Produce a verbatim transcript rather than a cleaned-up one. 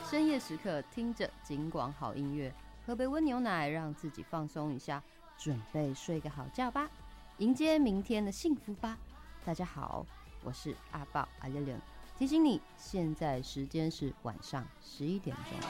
深夜时刻听着警广好音乐，喝杯温牛奶，让自己放松一下，准备睡个好觉吧，迎接明天的幸福吧。大家好，我是阿豹阿亮亮，提醒你，现在时间是晚上十一点钟。